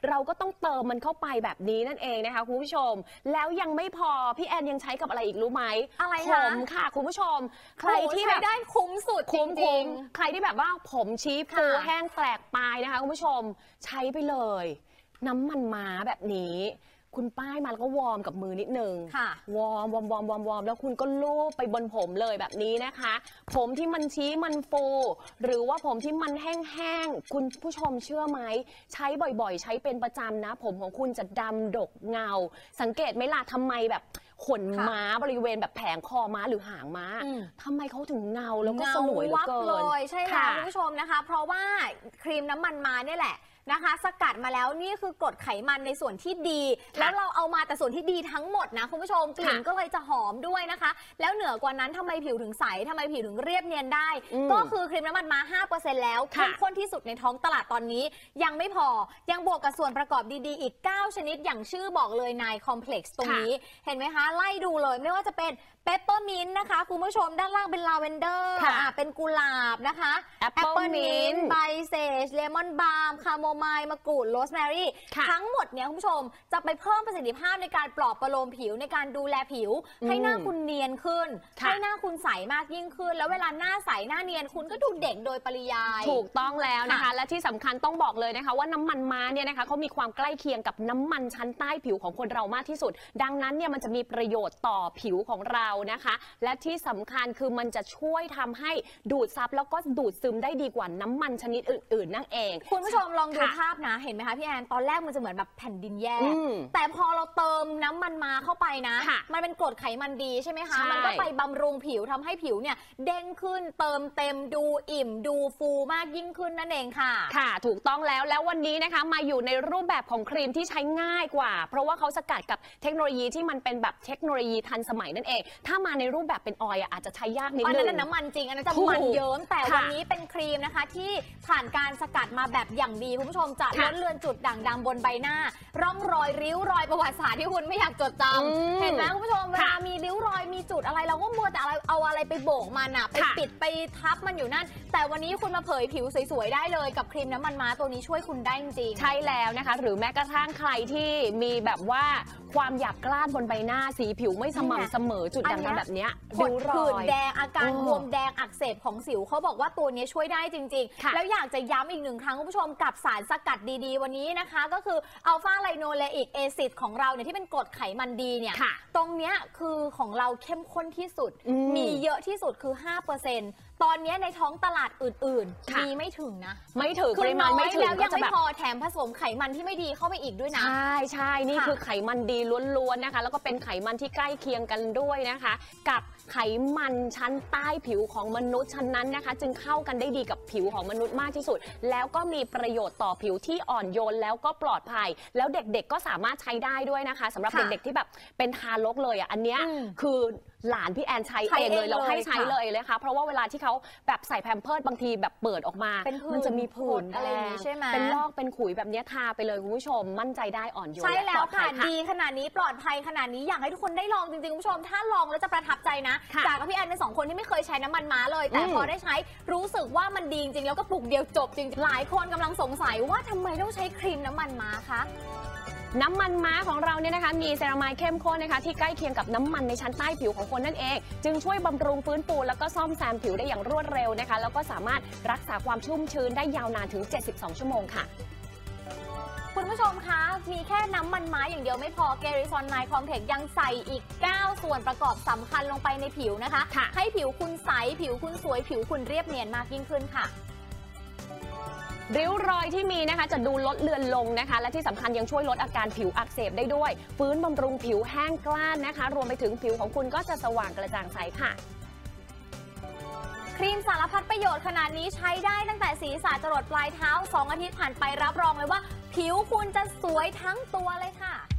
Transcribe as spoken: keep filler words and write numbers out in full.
เราก็ต้องเติมมันเข้าไปแบบนี้นั่นเองนะคะคุณผู้ชมแล้วยังไม่พอพี่แอนยังใช้กับอะไรอีกรู้ไหมอะไรคะผมค่ะคุณผู้ชมใครที่แบบได้คุ้มสุดคุ้มจริงใครที่แบบว่าผมชี้ฟูแห้งแตกปลายนะคะคุณผู้ชมใช้ไปเลยน้ำมันม้าแบบนี้คุณป้ายมาแล้วก็วอร์มกับมือนิดนึงวอร์มวอร์มวอร์มวอร์มวอร์มแล้วคุณก็ลูบไปบนผมเลยแบบนี้นะคะผมที่มันชี้มันฟูหรือว่าผมที่มันแห้งๆคุณผู้ชมเชื่อไหมใช้บ่อยๆใช้เป็นประจำนะผมของคุณจะดำดกเงาสังเกตไหมล่ะทำไมแบบขนม้าบริเวณแบบแผงคอม้าหรือหางม้าทำไมเขาถึงเงาแล้วก็สลวยเหลือเกินใช่แล้วคุณผู้ชมนะคะเพราะว่าครีมน้ำมันม้าเนี่ยแหละนะคะสกัดมาแล้วนี่คือกรดไขมันในส่วนที่ดีแล้วเราเอามาแต่ส่วนที่ดีทั้งหมดนะคุณผู้ชมกลิ่นก็เลยจะหอมด้วยนะคะแล้วเหนือกว่านั้นทำไมผิวถึงใสทำไมผิวถึงเรียบเนียนได้ก็คือครีมน้ำมันม้า ห้าเปอร์เซ็นต์ แล้วเข้มข้นที่สุดในท้องตลาดตอนนี้ยังไม่พอยังบวกกับส่วนประกอบดีๆอีกเก้าชนิดอย่างชื่อบอกเลยนายคอมเพล็กซ์ตรงนี้เห็นไหมคะไล่ดูเลยไม่ว่าจะเป็นเปปเปอร์มินต์นะคะคุณผู้ชมด้านล่างเป็นลาเวนเดอร์เป็นกุหลาบนะคะแอปเปิลมินต์ใบเซจเลมอนบาล์มคาโมไมล์มะกรูดโรสแมรี่ทั้งหมดเนี้ยคุณผู้ชมจะไปเพิ่มประสิทธิภาพในการปลอบประโลมผิวในการดูแลผิวให้หน้าคุณเนียนขึ้นให้หน้าคุณใสมากยิ่งขึ้นแล้วเวลาหน้าใสหน้าเนียนคุณก็ดูเด็กโดยปริยายถูกต้องแล้วนะคะและที่สำคัญต้องบอกเลยนะคะว่าน้ำมันม้าเนี่ยนะคะเขามีความใกล้เคียงกับน้ำมันชั้นใต้ผิวของคนเรามากที่สุดดังนั้นเนี่ยมันจะมีประโยชน์ต่อผิวของเรานะคะและที่สำคัญคือมันจะช่วยทำให้ดูดซับแล้วก็ดูดซึมได้ดีกว่าน้ำมันชนิดอื่นๆนั่นเองคุณผู้ชมลองดูภาพนะเห็นไหมคะพี่แอนตอนแรกมันจะเหมือนแบบแผ่นดินแยกแต่พอเราเติมน้ำมันมาเข้าไปนะมันเป็นกรดไขมันดีใช่ไหมคะมันก็ไปบำรุงผิวทำให้ผิวเนี่ยเด้งขึ้นเติมเต็มดูอิ่มดูฟูมากยิ่งขึ้นนั่นเองค่ะค่ะถูกต้องแล้วแล้ววันนี้นะคะมาอยู่ในรูปแบบของครีมที่ใช้ง่ายกว่าเพราะว่าเขาสกัดกับเทคโนโลยีที่มันเป็นแบบเทคโนโลยีทันสมัยนั่นเองถ้ามาในรูปแบบเป็นออยล์อาจจะใช้ยากนิดนึงอันนั้นน้ำมันจริงอันนั้นจะมันเยิ้มแต่วันนี้เป็นครีมนะคะที่ผ่านการสกัดมาแบบอย่างดีคุณผู้ชมจะลดเลือนจุดด่างดำบนใบหน้าร่องรอยริ้วรอยประวัติศาสตร์ที่คุณไม่อยากจดจำเห็นไหมคุณผู้ชมเวลามีริ้วรอยมีจุดอะไรเราก็มัวแต่อะไรเอาอะไรไปโบกมันอะไปปิดไปทับมันอยู่นั่นแต่วันนี้คุณมาเผยผิวสวยๆได้เลยกับครีมน้ำมันม้าตัวนี้ช่วยคุณได้จริงใช่แล้วนะคะหรือแม้กระทั่งใครที่มีแบบว่าความหยาบกร้านบนใบหน้าสีผิวไม่สม่ำเสมอจุดด่างดำแบบนี้ริ้วรอยผื่นแดงอาการบวมแดงอักเสบของสิวเขาบอกว่าตัวนี้ช่วยได้จริงๆแล้วอยากจะย้ำอีกหนึ่งครั้งคุณผู้ชมกับสารสกัดดีๆวันนี้นะคะก็คืออัลฟาไลโนเลอิกแอซิดของเราเนี่ยที่เป็นกรดไขมันดีเนี่ยตรงเนี้ยคือของเราเข้มข้นที่สุดมีเยอะที่สุดคือ ห้าเปอร์เซ็นต์ ตอนนี้ในท้องตลาดอื่นๆมีไม่ถึงนะไม่ถึงปริมาณไม่ถึงแล้วยังไม่พอแถมผสมไขมันที่ไม่ดีเข้าไปอีกด้วยนะใช่ใช่นี่คือไขมันดีล้วนๆนะคะแล้วก็เป็นไขมันที่ใกล้เคียงกันด้วยนะคะกับไขมันชั้นใต้ผิวของมนุษย์ชั้นนั้นนะคะจึงเข้ากันได้ดีกับผิวของมนุษย์มากที่สุดแล้วก็มีประโยชน์ต่อผิวที่อ่อนโยนแล้วก็ปลอดภัยแล้วเด็กๆก็สามารถใช้ได้ด้วยนะคะสำหรับเด็กๆที่แบบเป็นทารกเลยอ่ะอันเนี้ยคือหลานพี่แอนใช้เองเลยเราให้ใช้เลยเลยค่ะเพราะว่าเวลาที่เขาแบบใส่แพมเพิร์สบางทีแบบเปิดออกมามันจะมีผื่นอะไรใช่ไหมเป็นลอกเป็นขุยแบบนี้ทาไปเลยคุณผู้ชมมั่นใจได้อ่อนโยนใช่แล้วค่ะดีขนาดนี้ปลอดภัยขนาดนี้อยากให้ทุกคนได้ลองจริงๆคุณผู้ชมถ้าลองแล้วจะประทับใจนะจากกับพี่แอนเป็นสองคนที่ไม่เคยใช้น้ำมันม้าเลยแต่พอได้ใช้รู้สึกว่ามันดีจริงแล้วก็ปลุกเดียวจบจริงหลายคนกำลังสงสัยว่าทำไมต้องใช้ครีมน้ำมันม้าคะน้ำมันม้าของเราเนี่ยนะคะมีเซรามายเข้มข้นนะคะที่ใกล้เคียงกับน้ำมันในชั้นใต้ผิวของคนนั่นเองจึงช่วยบำรุงฟื้นฟูแล้วก็ซ่อมแซมผิวได้อย่างรวดเร็วนะคะแล้วก็สามารถรักษาความชุ่มชื้นได้ยาวนานถึงเจ็ดสิบสองชั่วโมงค่ะคุณผู้ชมคะมีแค่น้ำมันม้าอย่างเดียวไม่พอเกริซอนไนคอมเพล็กซ์ยังใส่อีกเก้าส่วนประกอบสำคัญลงไปในผิวนะคะให้ผิวคุณใสผิวคุณสวยผิวคุณเรียบเนียนมากยิ่งขึ้นค่ะริ้วรอยที่มีนะคะจะดูลดเลือนลงนะคะและที่สำคัญยังช่วยลดอาการผิวอักเสบได้ด้วยฟื้นบำรุงผิวแห้งกร้านนะคะรวมไปถึงผิวของคุณก็จะสว่างกระจ่างใสค่ะครีมสารพัดประโยชน์ขนาดนี้ใช้ได้ตั้งแต่ศีรษะจรดปลายเท้าสองอาทิตย์ผ่านไปรับรองเลยว่าผิวคุณจะสวยทั้งตัวเลยค่ะ